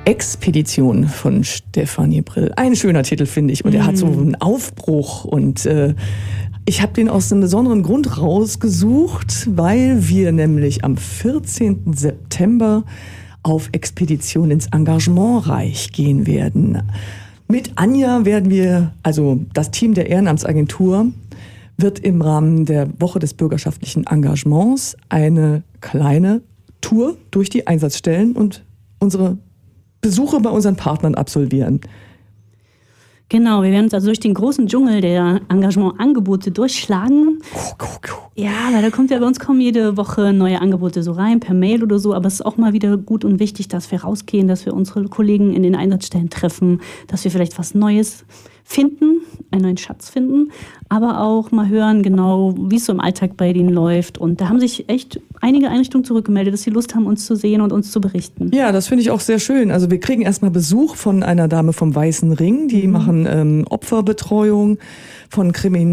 Expedition von Stefanie Brill. Ein schöner Titel, finde ich. Und er hat so einen Aufbruch. Und ich habe den aus einem besonderen Grund rausgesucht, weil wir nämlich am 14. September auf Expedition ins Engagementreich gehen werden. Mit Anja werden wir, also das Team der Ehrenamtsagentur, wird im Rahmen der Woche des bürgerschaftlichen Engagements eine kleine Tour durch die Einsatzstellen und unsere Besuche bei unseren Partnern absolvieren. Genau, wir werden uns also durch den großen Dschungel der Engagementangebote durchschlagen. Ja, weil da kommt ja bei uns kaum jede Woche neue Angebote so rein, per Mail oder so. Aber es ist auch mal wieder gut und wichtig, dass wir rausgehen, dass wir unsere Kollegen in den Einsatzstellen treffen, dass wir vielleicht was Neues finden, einen neuen Schatz finden, aber auch mal hören, genau, wie es so im Alltag bei denen läuft. Und da haben sich echt einige Einrichtungen zurückgemeldet, dass sie Lust haben, uns zu sehen und uns zu berichten. Ja, das finde ich auch sehr schön. Also wir kriegen erstmal Besuch von einer Dame vom Weißen Ring, die machen Opferbetreuung von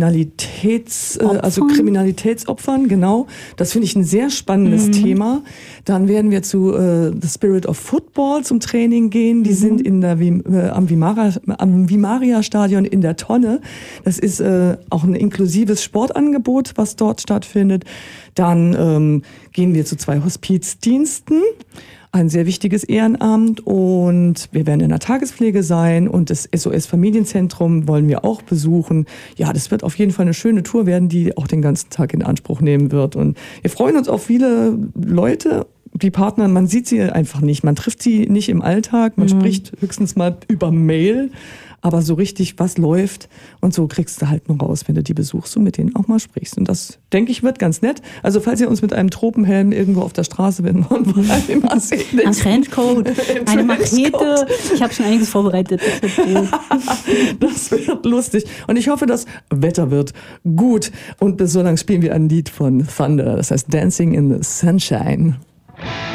Kriminalitätsopfern, genau. Das finde ich ein sehr spannendes Thema. Dann werden wir zu The Spirit of Football zum Training gehen. Die sind in der am Vimaria-Stadion in der Tonne. Das ist auch ein inklusives Sportangebot, was dort stattfindet. Dann gehen wir zu 2 Hospizdiensten. Ein sehr wichtiges Ehrenamt und wir werden in der Tagespflege sein und das SOS-Familienzentrum wollen wir auch besuchen. Ja, das wird auf jeden Fall eine schöne Tour werden, die auch den ganzen Tag in Anspruch nehmen wird. Und wir freuen uns auf viele Leute. Die Partner, man sieht sie einfach nicht, man trifft sie nicht im Alltag, man spricht höchstens mal über Mail. Aber so richtig, was läuft und so kriegst du halt nur raus, wenn du die besuchst und mit denen auch mal sprichst. Und das, denke ich, wird ganz nett. Also falls ihr uns mit einem Tropenhelm irgendwo auf der Straße bin wollt, immer seht. Ein Trenchcoat, eine Machete. Ich habe schon einiges vorbereitet. Das wird lustig. Und ich hoffe, das Wetter wird gut. Und bis so lange spielen wir ein Lied von Thunder. Das heißt Dancing in the Sunshine.